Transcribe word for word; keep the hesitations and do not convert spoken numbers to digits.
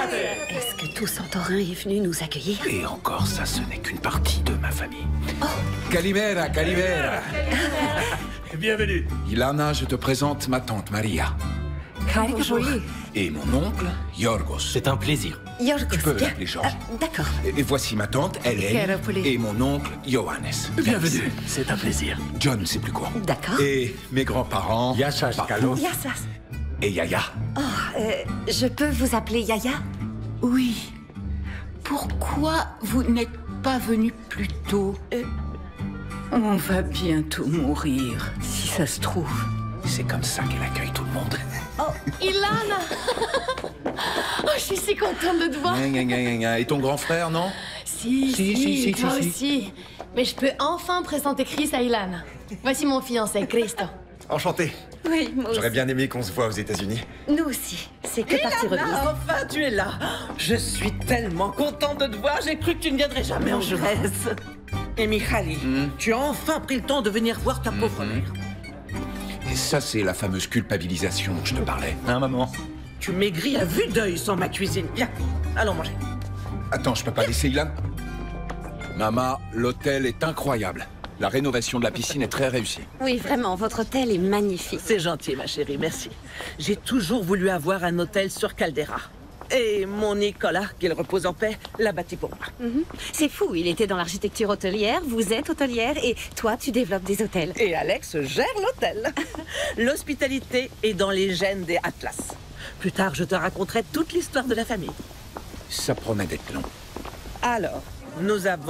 Est-ce que tout Santorin est venu nous accueillir? Et encore, ça, ce n'est qu'une partie de ma famille. Oh. Calimera, Calimera. Bienvenue. Ilana, je te présente ma tante Maria. Bonjour. Et mon oncle, Yorgos. C'est un plaisir. Yorgos. Tu peux bien. l'appeler Georges. Ah, D'accord. Et voici ma tante, Hélène. Chiaropoli. Et mon oncle, Johannes. Bienvenue. C'est un plaisir. John, c'est plus court. D'accord. Et mes grands-parents. Yachash Papu Kalos. Yassas. Et Yaya. Oh, euh, je peux vous appeler Yaya? Oui. Pourquoi vous n'êtes pas venu plus tôt? Euh. On va bientôt mourir, si ça se trouve. C'est comme ça qu'elle accueille tout le monde. Ilana. Oh, je suis si contente de te voir. Gna, gna, gna, gna, gna. Et ton grand frère, non? Si, Si, si, si, si, toi si, si. aussi. Mais je peux enfin présenter Chris à Ilana. Voici mon fiancé, Cristo. Enchanté. Oui, moi J'aurais aussi. bien aimé qu'on se voie aux États-Unis. Nous aussi. C'est que partie remise. Ah, enfin, tu es là. Je suis tellement contente de te voir. J'ai cru que tu ne viendrais jamais en Grèce. Et Michali, tu as enfin pris le temps de venir voir ta pauvre mère. Et ça, c'est la fameuse culpabilisation dont je te parlais. Hein, maman? Tu maigris à vue d'œil sans ma cuisine. Viens, allons manger. Attends, je peux pas laisser Ilan? Maman, l'hôtel est incroyable. La rénovation de la piscine est très réussie. Oui, vraiment, votre hôtel est magnifique. C'est gentil, ma chérie, merci. J'ai toujours voulu avoir un hôtel sur Caldera. Et mon Nicolas, qu'il repose en paix, l'a bâti pour moi. Mhm. C'est fou, il était dans l'architecture hôtelière, vous êtes hôtelière, et toi, tu développes des hôtels. Et Alex gère l'hôtel. L'hospitalité est dans les gènes des Atlas. Plus tard, je te raconterai toute l'histoire de la famille. Ça promet d'être long. Alors, nous avons...